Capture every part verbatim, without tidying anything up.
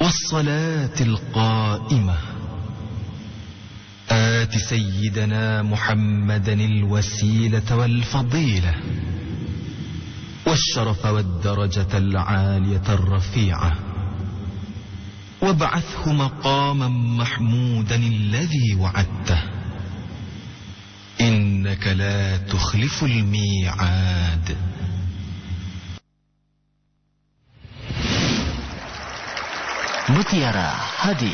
والصلاة القائمة آت سيدنا محمدا الوسيلة والفضيلة والشرف والدرجة العالية الرفيعة وابعثه مقاما محمودا الذي وعدته إنك لا تخلف الميعاد. Mutiara Hadis.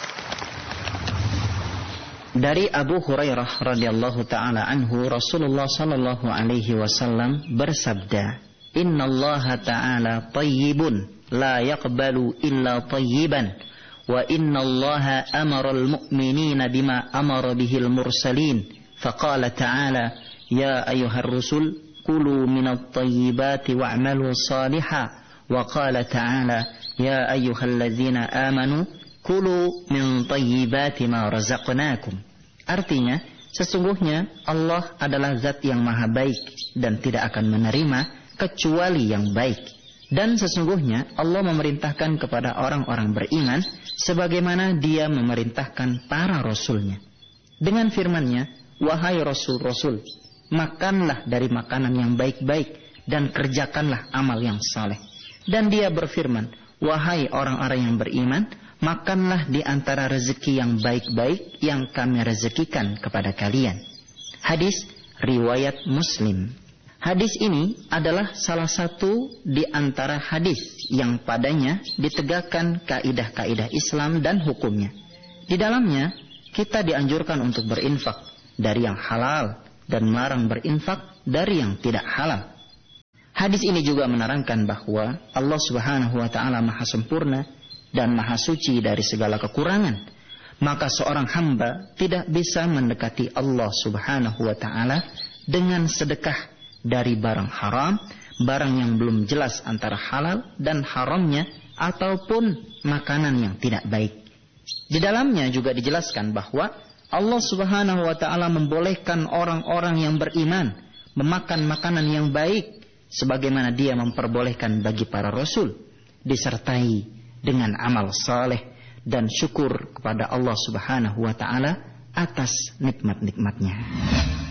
Dari Abu Hurairah radhiyallahu taala anhu, Rasulullah sallallahu alaihi wasallam bersabda, "Innallaha ta'ala tayyibun la yaqbalu illa tayyiban wa innallaha amara al-mu'minina bima amara bihil mursalin faqala ta'ala ya ayyuhar rusul kulu minat tayyibati wa'malu salihan wa qala ta'ala ya ayyuhalladzina amanu kulu min tayyibati ma razaqnakum." Artinya, sesungguhnya Allah adalah zat yang maha baik dan tidak akan menerima kecuali yang baik. Dan sesungguhnya Allah memerintahkan kepada orang-orang beriman sebagaimana Dia memerintahkan para rasulnya. Dengan firman-Nya, "Wahai rasul-rasul, makanlah dari makanan yang baik-baik dan kerjakanlah amal yang saleh." Dan Dia berfirman, "Wahai orang-orang yang beriman, makanlah di antara rezeki yang baik-baik yang kami rezekikan kepada kalian." Hadis riwayat Muslim. Hadis ini adalah salah satu di antara hadis yang padanya ditegakkan kaidah-kaidah Islam dan hukumnya. Di dalamnya kita dianjurkan untuk berinfak dari yang halal dan melarang berinfak dari yang tidak halal. Hadis ini juga menerangkan bahwa Allah Subhanahu wa taala Maha sempurna dan Maha suci dari segala kekurangan. Maka seorang hamba tidak bisa mendekati Allah Subhanahu wa taala dengan sedekah dari barang haram, barang yang belum jelas antara halal dan haramnya, ataupun makanan yang tidak baik. Di dalamnya juga dijelaskan bahwa Allah Subhanahu wa taala membolehkan orang-orang yang beriman memakan makanan yang baik sebagaimana Dia memperbolehkan bagi para rasul, disertai dengan amal saleh dan syukur kepada Allah Subhanahu wa taala atas nikmat-nikmatnya.